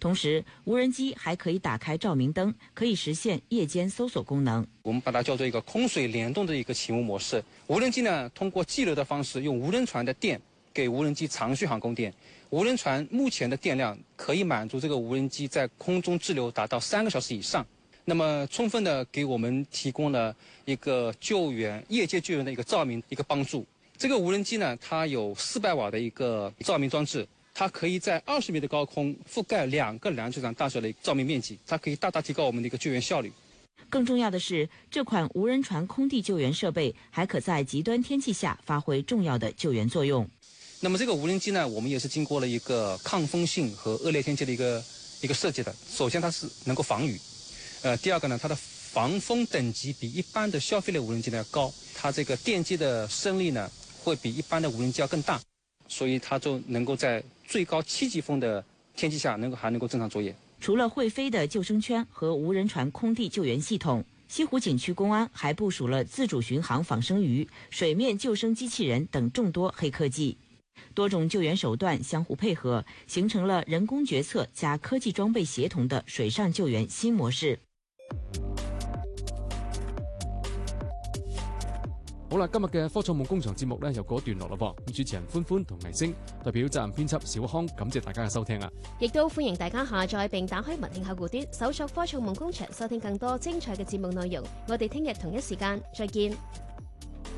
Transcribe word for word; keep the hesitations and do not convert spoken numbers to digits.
同时，无人机还可以打开照明灯，可以实现夜间搜索功能。 我们把它叫做一个空水联动的一个勤务模式。无人机呢，通过激流的方式，用无人船的电给无人机长续航供电。无人船目前的电量可以满足这个无人机在空中滞留达到三个小时以上。那么充分的给我们提供了一个救援、业界救援的一个照明一个帮助。这个无人机呢，它有四百瓦的一个照明装置，它可以在二十米的高空覆盖两个篮球场大小的照明面积，它可以大大提高我们的一个救援效率。 更重要的是，这款无人船空地救援设备还可在极端天气下发挥重要的救援作用。 那么这个无人机呢，我们也是经过了一个抗风性和恶劣天气的一个一个设计的。首先，它是能够防雨。呃，第二个呢，它的防风等级比一般的消费类无人机呢要高，它这个电机的升力呢会比一般的无人机要更大，所以它就能够在最高七级风的天气下能够还能够正常作业。 除了会飞的救生圈和无人船空地救援系统，西湖景区公安还部署了自主巡航仿生鱼、水面救生机器人等众多黑科技。多种救援手段相互配合，形成了人工决策加科技装备协同的水上救援新模式。 好啦，今日嘅科創夢工場節目咧又告一段落啦噃。咁主持人歡歡同藝星代表責任編輯小康，感謝大家嘅收聽啊！ 亦都歡迎大家下載並打開文聽客戶端，搜索科創夢工場，收聽更多精彩嘅節目內容。我哋聽日同一時間再見。